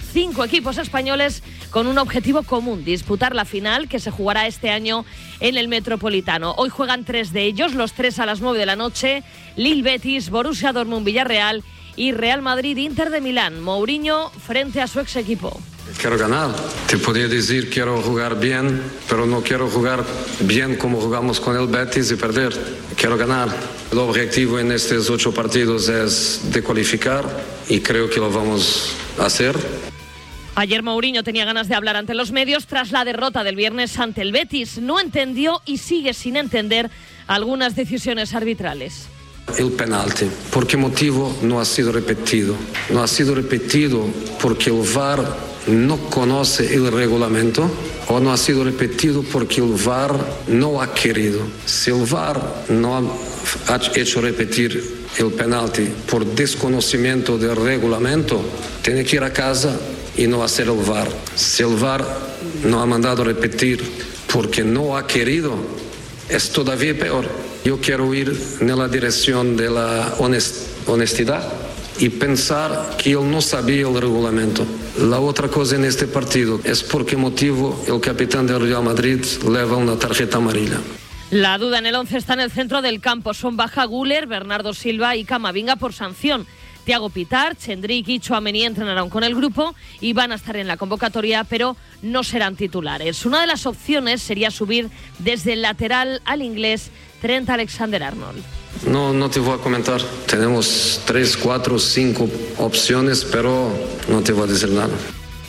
5 equipos españoles con un objetivo común: disputar la final, que se jugará este año en el Metropolitano. Hoy juegan 3 de ellos, los 3 a las 9 de la noche: Lille Betis, Borussia Dortmund Villarreal y Real Madrid Inter de Milán. Mourinho frente a su ex equipo. Quiero ganar. Te podría decir quiero jugar bien, pero no quiero jugar bien como jugamos con el Betis y perder. Quiero ganar. El objetivo en estos 8 partidos es de cualificar y creo que lo vamos a hacer. Ayer Mourinho tenía ganas de hablar ante los medios tras la derrota del viernes ante el Betis. No entendió y sigue sin entender algunas decisiones arbitrales. El penalti, ¿por qué motivo no ha sido repetido? No ha sido repetido porque el VAR no conoce el reglamento o no ha sido repetido porque el VAR no ha querido. Si el VAR no ha hecho repetir el penalti por desconocimiento del reglamento, tiene que ir a casa y no hacer el VAR. Si el VAR no ha mandado repetir porque no ha querido, es todavía peor. Yo quiero ir en la dirección de la honestidad y pensar que él no sabía el reglamento. La otra cosa en este partido es por qué motivo el capitán del Real Madrid lleva una tarjeta amarilla. La duda en el 11 está en el centro del campo. Son baja Güler, Bernardo Silva y Camavinga por sanción. Thiago Pitart, Chendrick y Tchouaméni entrenarán con el grupo y van a estar en la convocatoria, pero no serán titulares. Una de las opciones sería subir desde el lateral al inglés Trent Alexander-Arnold. No te voy a comentar. Tenemos 3, 4, 5 opciones, pero no te voy a decir nada.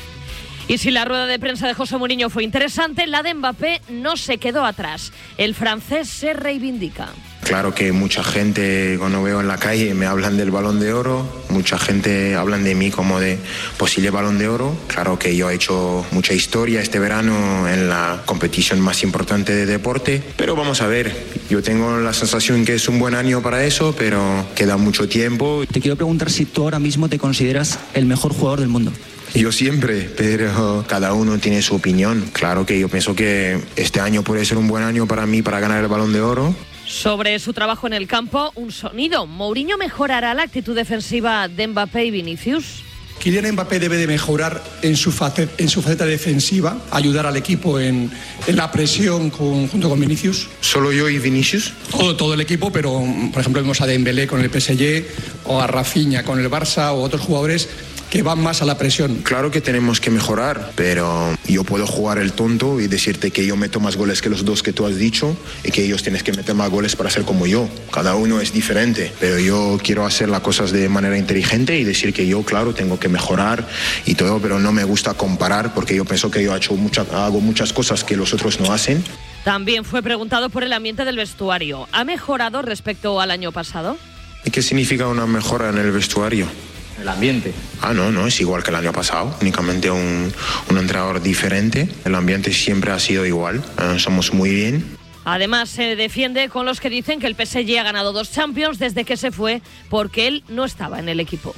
Y si la rueda de prensa de José Mourinho fue interesante, la de Mbappé no se quedó atrás. El francés se reivindica. Claro que mucha gente, cuando veo en la calle, me hablan del Balón de Oro. Mucha gente hablan de mí como de posible Balón de Oro. Claro que yo he hecho mucha historia este verano en la competición más importante de deporte. Pero vamos a ver, yo tengo la sensación que es un buen año para eso, pero queda mucho tiempo. Te quiero preguntar si tú ahora mismo te consideras el mejor jugador del mundo. Yo siempre, pero cada uno tiene su opinión. Claro que yo pienso que este año puede ser un buen año para mí para ganar el Balón de Oro. Sobre su trabajo en el campo, un sonido. ¿Mourinho mejorará la actitud defensiva de Mbappé y Vinicius? Kylian Mbappé debe de mejorar en su faceta defensiva, ayudar al equipo en la presión junto con Vinicius. ¿Solo yo y Vinicius? Todo el equipo, pero por ejemplo vemos a Dembélé con el PSG o a Rafinha con el Barça o otros jugadores que van más a la presión. Claro que tenemos que mejorar, pero yo puedo jugar el tonto y decirte que yo meto más goles que los 2 que tú has dicho y que ellos tienen que meter más goles para ser como yo. Cada uno es diferente, pero yo quiero hacer las cosas de manera inteligente y decir que yo, claro, tengo que mejorar y todo, pero no me gusta comparar porque yo pienso que yo hago muchas cosas que los otros no hacen. También fue preguntado por el ambiente del vestuario. ¿Ha mejorado respecto al año pasado? ¿Y qué significa una mejora en el vestuario? El ambiente. No, es igual que el año pasado, únicamente un entrenador diferente. El ambiente siempre ha sido igual, somos muy bien. Además se defiende con los que dicen que el PSG ha ganado 2 Champions desde que se fue porque él no estaba en el equipo.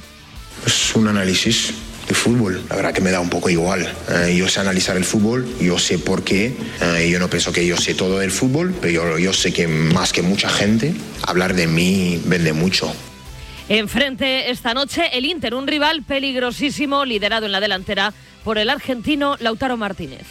Es un análisis de fútbol, la verdad que me da un poco igual. Yo sé analizar el fútbol, yo sé por qué, yo no pienso que yo sé todo del fútbol, pero yo sé que más que mucha gente, hablar de mí vende mucho. Enfrente esta noche el Inter, un rival peligrosísimo, liderado en la delantera por el argentino Lautaro Martínez.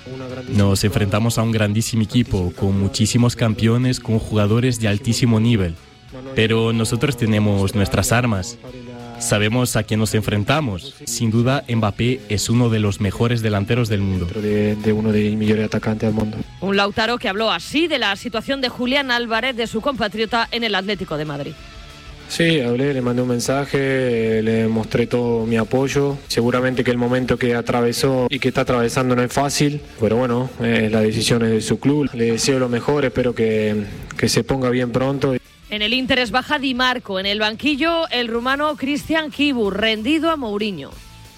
Nos enfrentamos a un grandísimo equipo, con muchísimos campeones, con jugadores de altísimo nivel. Pero nosotros tenemos nuestras armas. Sabemos a quién nos enfrentamos. Sin duda, Mbappé es uno de los mejores delanteros del mundo. De uno de los mejores atacantes del mundo. Un Lautaro que habló así de la situación de Julián Álvarez, de su compatriota en el Atlético de Madrid. Sí, hablé, le mandé un mensaje, le mostré todo mi apoyo. Seguramente que el momento que atravesó y que está atravesando no es fácil, pero bueno, la decisión es de su club. Le deseo lo mejor, espero que se ponga bien pronto. En el Inter es baja Di Marco, en el banquillo el rumano Cristian Chivu, rendido a Mourinho.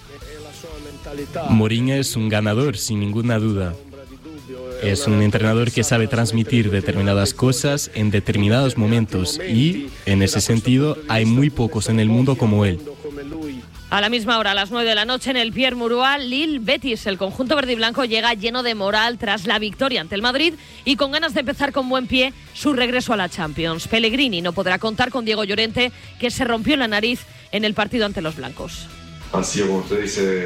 Mourinho es un ganador, sin ninguna duda. Es un entrenador que sabe transmitir determinadas cosas en determinados momentos y, en ese sentido, hay muy pocos en el mundo como él. A la misma hora, a las 9 de la noche, en el Pierre Mauroy, Lille Betis. El conjunto verde y blanco llega lleno de moral tras la victoria ante el Madrid y con ganas de empezar con buen pie su regreso a la Champions. Pellegrini no podrá contar con Diego Llorente, que se rompió la nariz en el partido ante los blancos. Han sido, como usted dice,